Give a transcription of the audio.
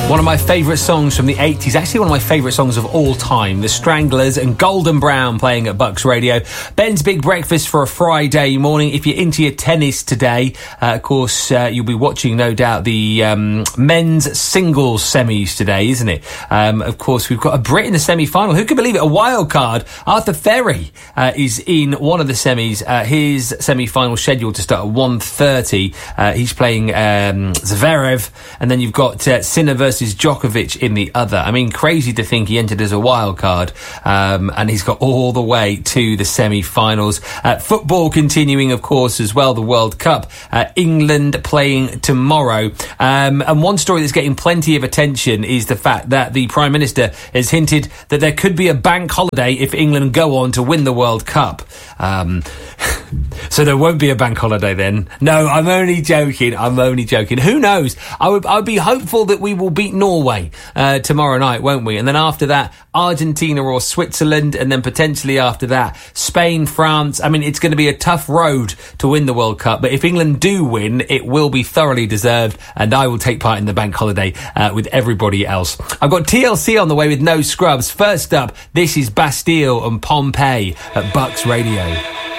One of my favourite songs from the 80s, actually one of my favourite songs of all time, The Stranglers and Golden Brown playing at Bucks Radio. Ben's Big Breakfast for a Friday morning. If you're into your tennis today, of course, you'll be watching, no doubt, the men's singles semis today, isn't it? Of course, we've got a Brit in the semi-final. Who can believe it? A wild card. Arthur Ferry is in one of the semis. His semi-final scheduled to start at 1:30. He's playing Zverev, and then you've got Sinner versus Djokovic in the other. I mean, crazy to think he entered as a wild card, and he's got all the way to the semi-finals. Football continuing, of course, as well, the World Cup. England playing tomorrow. And one story that's getting plenty of attention is the fact that the Prime Minister has hinted that there could be a bank holiday if England go on to win the World Cup. So there won't be a bank holiday then. No, I'm only joking. Who knows? I would be hopeful that we will beat Norway tomorrow night, won't we? And then after that, Argentina or Switzerland, and then potentially after that, Spain, France. I mean, it's going to be a tough road to win the World Cup, but if England do win, it will be thoroughly deserved, and I will take part in the bank holiday with everybody else. I've got TLC on the way with No Scrubs. First up, this is Bastille and Pompeii at Bucks Radio.